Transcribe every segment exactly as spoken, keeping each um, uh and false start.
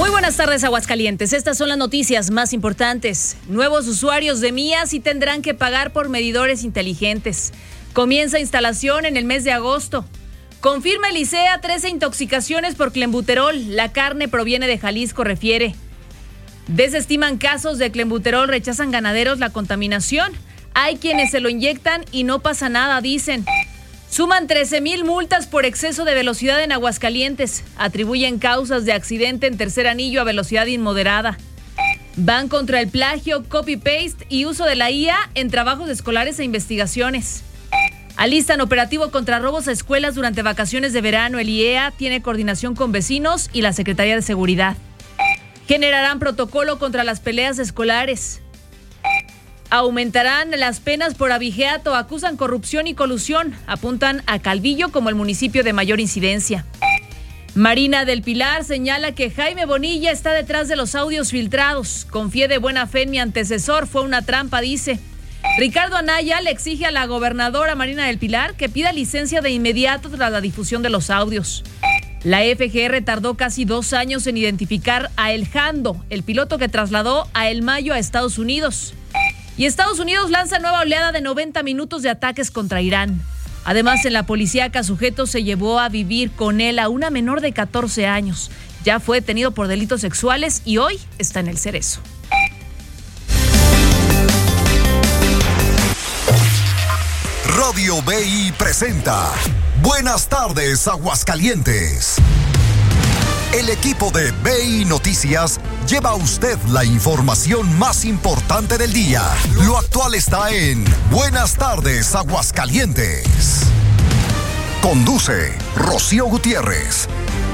Muy buenas tardes, Aguascalientes. Estas son las noticias más importantes. Nuevos usuarios de Mía sí tendrán que pagar por medidores inteligentes. Comienza instalación en el mes de agosto. Confirma el I C E A trece intoxicaciones por clenbuterol. La carne proviene de Jalisco, refiere. Desestiman casos de clenbuterol, rechazan ganaderos la contaminación. Hay quienes se lo inyectan y no pasa nada, dicen. Suman trece mil multas por exceso de velocidad en Aguascalientes. Atribuyen causas de accidente en tercer anillo a velocidad inmoderada. Van contra el plagio, copy-paste y uso de la I A en trabajos escolares e investigaciones. Alistan operativo contra robos a escuelas durante vacaciones de verano. El I E A tiene coordinación con vecinos y la Secretaría de Seguridad. Generarán protocolo contra las peleas escolares. Aumentarán las penas por abigeato, acusan corrupción y colusión, apuntan a Calvillo como el municipio de mayor incidencia. Marina del Pilar señala que Jaime Bonilla está detrás de los audios filtrados. Confié de buena fe en mi antecesor, fue una trampa, dice. Ricardo Anaya le exige a la gobernadora Marina del Pilar que pida licencia de inmediato tras la difusión de los audios. La F G R tardó casi dos años en identificar a El Jando, el piloto que trasladó a El Mayo a Estados Unidos. Y Estados Unidos lanza nueva oleada de noventa minutos de ataques contra Irán. Además, en la policíaca, sujeto se llevó a vivir con él a una menor de catorce años. Ya fue detenido por delitos sexuales y hoy está en el Cerezo. Radio B I presenta Buenas tardes, Aguascalientes. El equipo de B I Noticias lleva a usted la información más importante del día. Lo actual está en Buenas tardes, Aguascalientes. Conduce Rocío Gutiérrez.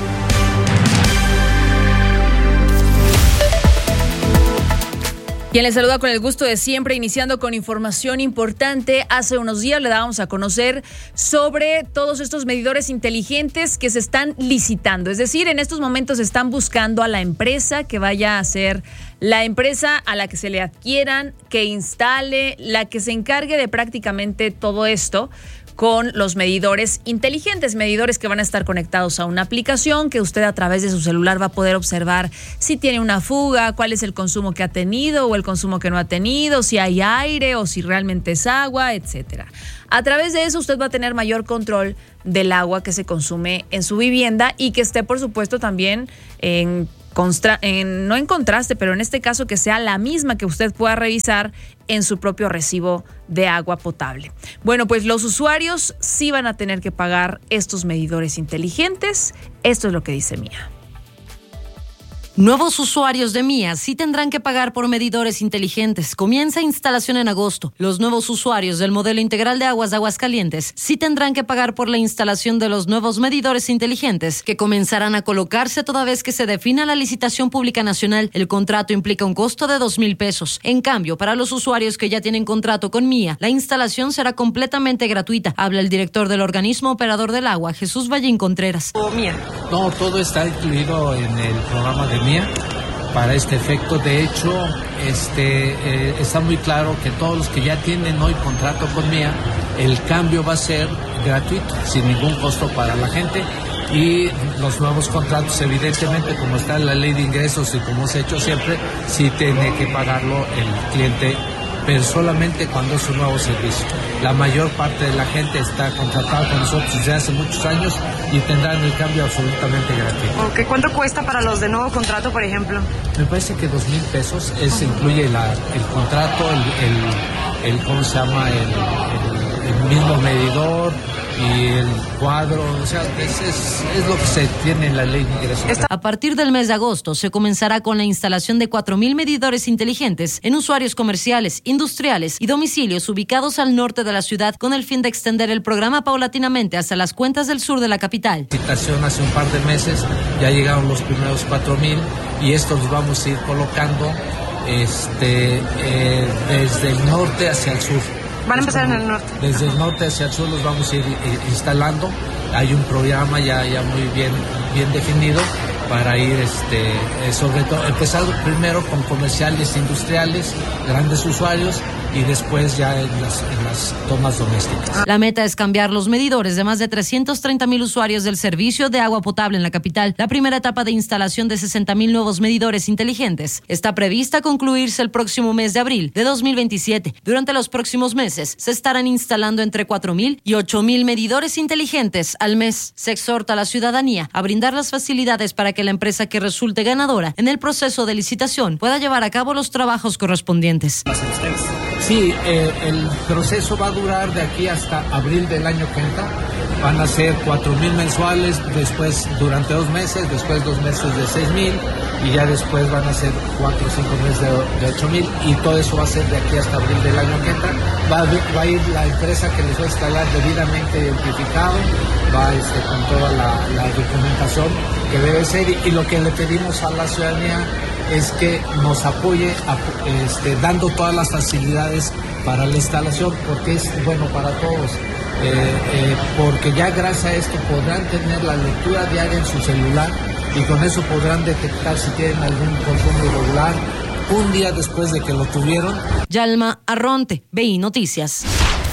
Quien les saluda con el gusto de siempre, iniciando con información importante. Hace unos días le dábamos a conocer sobre todos estos medidores inteligentes que se están licitando. Es decir, en estos momentos están buscando a la empresa que vaya a ser la empresa a la que se le adquieran, que instale, la que se encargue de prácticamente todo esto con los medidores inteligentes, medidores que van a estar conectados a una aplicación que usted a través de su celular va a poder observar si tiene una fuga, cuál es el consumo que ha tenido o el consumo que no ha tenido, si hay aire o si realmente es agua, etcétera. A través de eso usted va a tener mayor control del agua que se consume en su vivienda y que esté, por supuesto, también en Constra- en, no en contraste, pero en este caso que sea la misma que usted pueda revisar en su propio recibo de agua potable. Bueno, pues los usuarios sí van a tener que pagar estos medidores inteligentes. Esto es lo que dice Mía. Nuevos usuarios de Mía sí tendrán que pagar por medidores inteligentes. Comienza instalación en agosto. Los nuevos usuarios del modelo integral de aguas de Aguascalientes sí tendrán que pagar por la instalación de los nuevos medidores inteligentes que comenzarán a colocarse toda vez que se defina la licitación pública nacional. El contrato implica un costo de dos mil pesos. En cambio, para los usuarios que ya tienen contrato con Mía, la instalación será completamente gratuita. Habla el director del organismo operador del agua, Jesús Vallín Contreras. Mía. No, todo está incluido en el programa de Mía para este efecto. De hecho, este eh, está muy claro que todos los que ya tienen hoy contrato con Mía, el cambio va a ser gratuito, sin ningún costo para la gente. Y los nuevos contratos, evidentemente, como está en la ley de ingresos y como se ha hecho siempre, sí tiene que pagarlo el cliente, pero solamente cuando es un nuevo servicio. La mayor parte de la gente está contratada con nosotros desde hace muchos años y tendrán el cambio absolutamente gratuito. Okay. ¿Cuánto cuesta para los de nuevo contrato, por ejemplo? Me parece que dos mil pesos, eso uh-huh. incluye la, el contrato, el, el, el, ¿cómo se llama? El, el, el mismo medidor y el cuadro, o sea, es, es, es lo que se tiene en la ley de ingresos. A partir del mes de agosto se comenzará con la instalación de cuatro mil medidores inteligentes en usuarios comerciales, industriales y domicilios ubicados al norte de la ciudad, con el fin de extender el programa paulatinamente hasta las cuencas del sur de la capital. Citación hace un par de meses, ya llegaron los primeros cuatro mil y estos los vamos a ir colocando este, eh, desde el norte hacia el sur. Van a empezar en el norte. Desde el norte hacia el sur los vamos a ir instalando. Hay un programa ya, ya muy bien, bien definido para ir, este, sobre todo, empezar primero con comerciales, industriales, grandes usuarios, y después ya en las, en las tomas domésticas. La meta es cambiar los medidores de más de trescientos treinta mil usuarios del servicio de agua potable en la capital. La primera etapa de instalación de sesenta mil nuevos medidores inteligentes está prevista concluirse el próximo mes de abril de dos mil veintisiete. Durante los próximos meses se estarán instalando entre cuatro mil y ocho mil medidores inteligentes al mes. Se exhorta a la ciudadanía a brindar las facilidades para que la empresa que resulte ganadora en el proceso de licitación pueda llevar a cabo los trabajos correspondientes. Sí, eh, el proceso va a durar de aquí hasta abril del año que entra. Van a ser cuatro mil mensuales, después durante dos meses, después dos meses de seis mil y ya después van a ser cuatro o cinco meses de, de ocho mil y todo eso va a ser de aquí hasta abril del año que entra. Va a, va a ir la empresa que les va a instalar debidamente identificado, va este, con toda la, la documentación que debe ser y, y lo que le pedimos a la ciudadanía es que nos apoye este, dando todas las facilidades para la instalación porque es bueno para todos. Eh, eh, porque ya gracias a esto podrán tener la lectura diaria en su celular y con eso podrán detectar si tienen algún consumo irregular un día después de que lo tuvieron. Yalma Arronte, B I Noticias.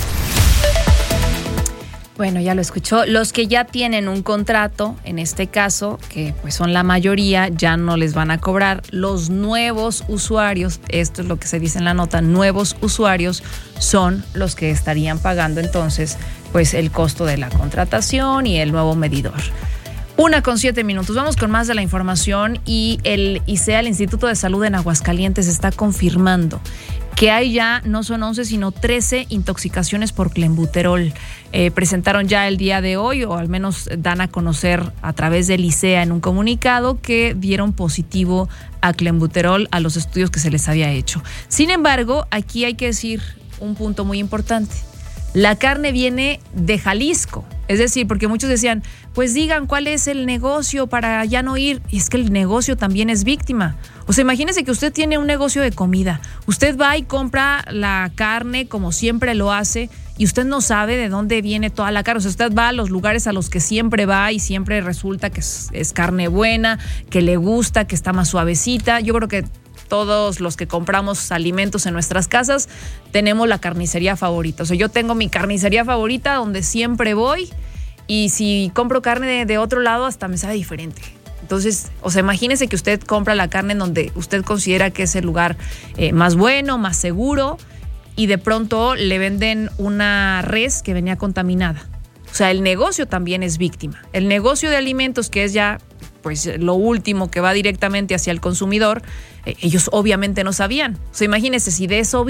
Bueno, ya lo escuchó. Los que ya tienen un contrato, en este caso, que pues son la mayoría, ya no les van a cobrar. Los nuevos usuarios, esto es lo que se dice en la nota, nuevos usuarios son los que estarían pagando entonces pues el costo de la contratación y el nuevo medidor. Una con siete minutos. Vamos con más de la información y el I C E A, el Instituto de Salud en Aguascalientes, está confirmando que hay ya, no son once, sino trece intoxicaciones por clenbuterol. Eh, presentaron ya el día de hoy, o al menos dan a conocer a través del I C E A en un comunicado, que dieron positivo a clenbuterol a los estudios que se les había hecho. Sin embargo, aquí hay que decir un punto muy importante. La carne viene de Jalisco. Es decir, porque muchos decían, pues digan cuál es el negocio para ya no ir. Y es que el negocio también es víctima. O sea, imagínese que usted tiene un negocio de comida. Usted va y compra la carne como siempre lo hace y usted no sabe de dónde viene toda la carne. O sea, usted va a los lugares a los que siempre va y siempre resulta que es, es carne buena, que le gusta, que está más suavecita. Yo creo que todos los que compramos alimentos en nuestras casas tenemos la carnicería favorita. O sea, yo tengo mi carnicería favorita donde siempre voy y si compro carne de, de otro lado hasta me sabe diferente. Entonces, o sea, imagínese que usted compra la carne en donde usted considera que es el lugar eh, más bueno, más seguro y de pronto le venden una res que venía contaminada. O sea, el negocio también es víctima. El negocio de alimentos, que es ya pues lo último que va directamente hacia el consumidor, eh, ellos obviamente no sabían. O sea, imagínense si de eso